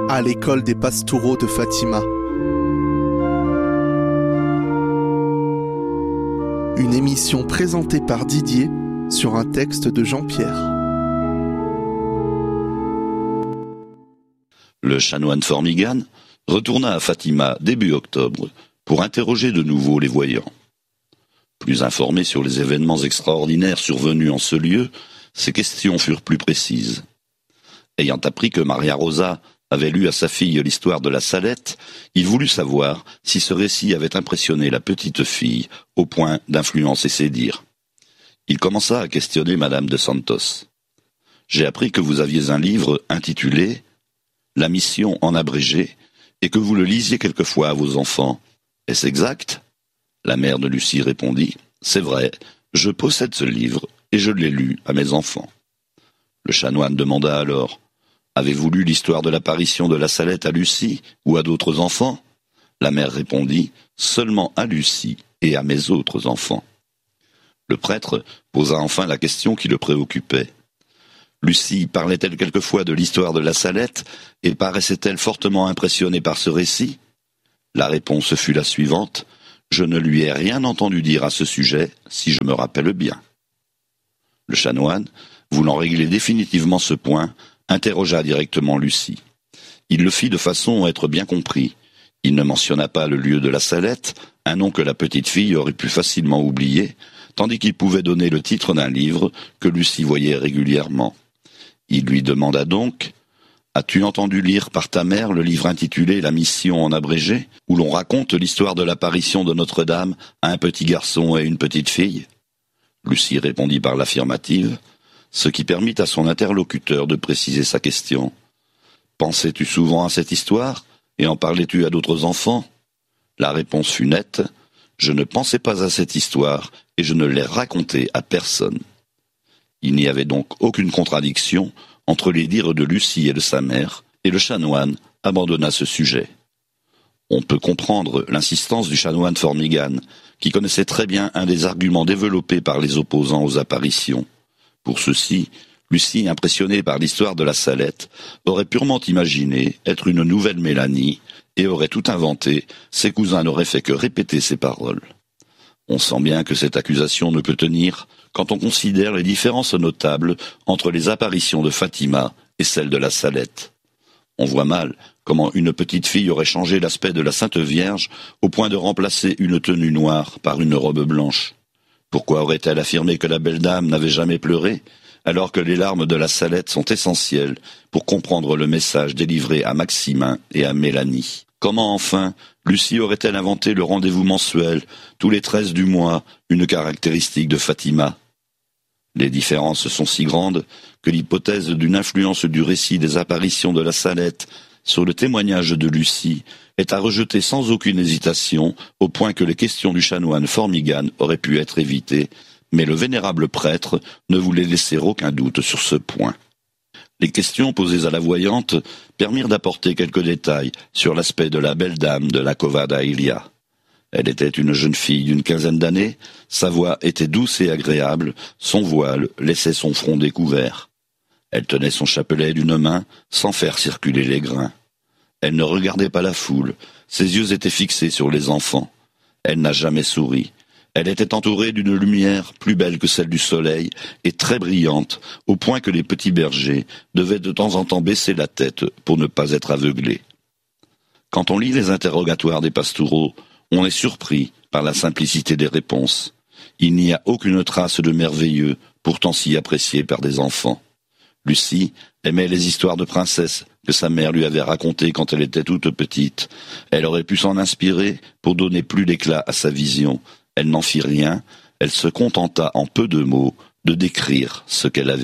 à l'école des Pastoureaux de Fatima. Une émission présentée par Didier sur un texte de Jean-Pierre. Le chanoine Formigan retourna à Fatima début octobre pour interroger de nouveau les voyants. Plus informé sur les événements extraordinaires survenus en ce lieu, ses questions furent plus précises. Ayant appris que Maria Rosa avait lu à sa fille l'histoire de la Salette, il voulut savoir si ce récit avait impressionné la petite fille au point d'influencer ses dires. Il commença à questionner Madame de Santos. « J'ai appris que vous aviez un livre intitulé « La mission en abrégé » et que vous le lisiez quelquefois à vos enfants. Est-ce exact ?» La mère de Lucie répondit « C'est vrai, je possède ce livre et je l'ai lu à mes enfants. » Le chanoine demanda alors « Avez-vous lu l'histoire de l'apparition de la Salette à Lucie ou à d'autres enfants ?» La mère répondit « Seulement à Lucie et à mes autres enfants. » Le prêtre posa enfin la question qui le préoccupait. Lucie parlait-elle quelquefois de l'histoire de la Salette et paraissait-elle fortement impressionnée par ce récit ? La réponse fut la suivante. Je ne lui ai rien entendu dire à ce sujet, si je me rappelle bien. Le chanoine, voulant régler définitivement ce point, interrogea directement Lucie. Il le fit de façon à être bien compris. Il ne mentionna pas le lieu de la Salette, un nom que la petite fille aurait pu facilement oublier, tandis qu'il pouvait donner le titre d'un livre que Lucie voyait régulièrement. Il lui demanda donc « As-tu entendu lire par ta mère le livre intitulé « La mission en abrégé » où l'on raconte l'histoire de l'apparition de Notre-Dame à un petit garçon et une petite fille ?» Lucie répondit par l'affirmative, ce qui permit à son interlocuteur de préciser sa question. « Pensais-tu souvent à cette histoire et en parlais-tu à d'autres enfants ?» La réponse fut nette. « Je ne pensais pas à cette histoire et je ne l'ai racontée à personne. » Il n'y avait donc aucune contradiction entre les dires de Lucie et de sa mère, et le chanoine abandonna ce sujet. On peut comprendre l'insistance du chanoine Formigan, qui connaissait très bien un des arguments développés par les opposants aux apparitions. Pour ceux-ci, Lucie, impressionnée par l'histoire de la Salette, aurait purement imaginé être une nouvelle Mélanie et aurait tout inventé, ses cousins n'auraient fait que répéter ses paroles. On sent bien que cette accusation ne peut tenir quand on considère les différences notables entre les apparitions de Fatima et celles de la Salette. On voit mal comment une petite fille aurait changé l'aspect de la Sainte Vierge au point de remplacer une tenue noire par une robe blanche. Pourquoi aurait-elle affirmé que la belle dame n'avait jamais pleuré, alors que les larmes de la Salette sont essentielles pour comprendre le message délivré à Maximin et à Mélanie ? Comment enfin Lucie aurait-elle inventé le rendez-vous mensuel, tous les 13 du mois, une caractéristique de Fatima ? Les différences sont si grandes que l'hypothèse d'une influence du récit des apparitions de la Salette sur le témoignage de Lucie est à rejeter sans aucune hésitation, au point que les questions du chanoine Formigan auraient pu être évitées, mais le vénérable prêtre ne voulait laisser aucun doute sur ce point. Les questions posées à la voyante permirent d'apporter quelques détails sur l'aspect de la belle dame de la Cova da Ilia. Elle était une jeune fille d'une quinzaine d'années, sa voix était douce et agréable, son voile laissait son front découvert. Elle tenait son chapelet d'une main sans faire circuler les grains. Elle ne regardait pas la foule, ses yeux étaient fixés sur les enfants. Elle n'a jamais souri. Elle était entourée d'une lumière plus belle que celle du soleil et très brillante, au point que les petits bergers devaient de temps en temps baisser la tête pour ne pas être aveuglés. Quand on lit les interrogatoires des Pastoureaux, on est surpris par la simplicité des réponses. Il n'y a aucune trace de merveilleux, pourtant si apprécié par des enfants. Lucie aimait les histoires de princesses que sa mère lui avait racontées quand elle était toute petite. Elle aurait pu s'en inspirer pour donner plus d'éclat à sa vision. Elle n'en fit rien, elle se contenta en peu de mots de décrire ce qu'elle avait